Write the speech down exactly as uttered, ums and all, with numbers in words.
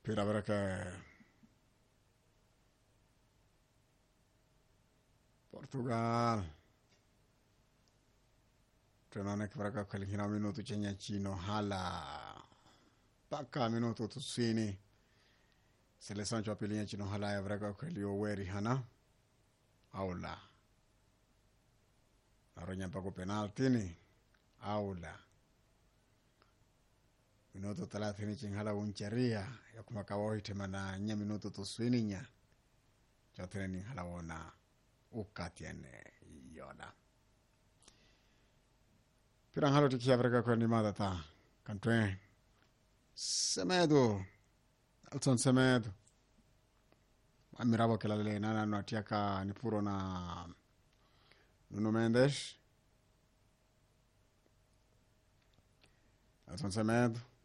Pira perché Portugal tunaona kibaraka kalikina minuto chenye chino hala paka minuto tusini seleção cha pili chino hala ya baraka kalio weri hana aula naronya pako penalti ni aula minuto thelathini chinghala uncheria ya kumakawa hitemana nya minuto tusini nya chote ni hala wona ukatiene yoda pirang halo tikia berka ko ni mada ta kantwe semedo alton semedo amirabo kala le nana no atiaka ni puro na Nuno Mendes alton semedo